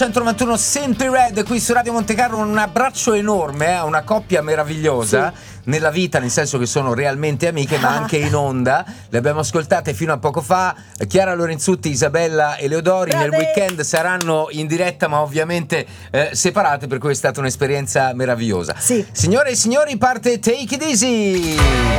191 Simply Red qui su Radio Montecarlo, un abbraccio enorme a una coppia meravigliosa nella vita, nel senso che sono realmente amiche, ma anche in onda. Le abbiamo ascoltate fino a poco fa, Chiara Lorenzutti, Isabella Eleodori. Nel weekend saranno in diretta, ma ovviamente separate, per cui è stata un'esperienza meravigliosa. Signore e signori, parte Take It Easy.